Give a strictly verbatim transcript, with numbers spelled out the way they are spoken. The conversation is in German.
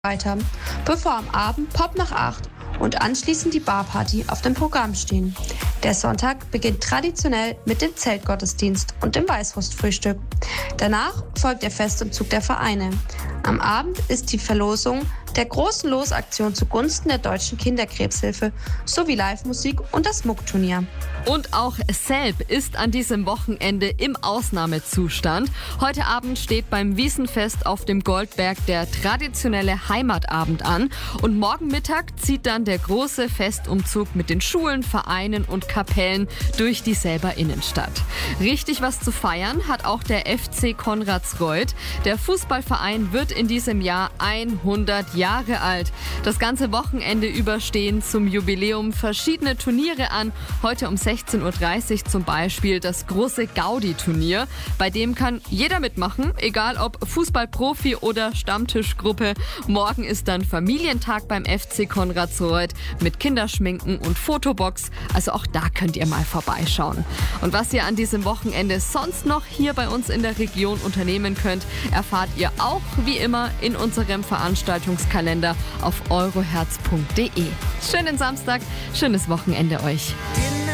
weiter, bevor am Abend Pop nach acht und anschließend die Barparty auf dem Programm stehen. Der Sonntag beginnt traditionell mit dem Zeltgottesdienst und dem Weißwurstfrühstück. Danach folgt der Festumzug der Vereine. Am Abend ist die Verlosung der großen Losaktion zugunsten der Deutschen Kinderkrebshilfe sowie Live-Musik und das Muckturnier. Und auch Selb ist an diesem Wochenende im Ausnahmezustand. Heute Abend steht beim Wiesenfest auf dem Goldberg der traditionelle Heimatabend an. Und morgen Mittag zieht dann der große Festumzug mit den Schulen, Vereinen und Kapellen durch die Selber Innenstadt. Richtig was zu feiern hat auch der F C Konradsreuth. Der Fußballverein wird in diesem Jahr hundert Jahre alt. Das ganze Wochenende über stehen zum Jubiläum verschiedene Turniere an. Heute um sechzehn Uhr dreißig zum Beispiel das große Gaudi-Turnier. Bei dem kann jeder mitmachen, egal ob Fußballprofi oder Stammtischgruppe. Morgen ist dann Familientag beim F C Konradsreuth mit Kinderschminken und Fotobox. Also auch da könnt ihr mal vorbeischauen. Und was ihr an diesem Wochenende sonst noch hier bei uns in der Region unternehmen könnt, erfahrt ihr auch wie immer in unserem Veranstaltungskalender auf euroherz punkt de. Schönen Samstag, schönes Wochenende euch.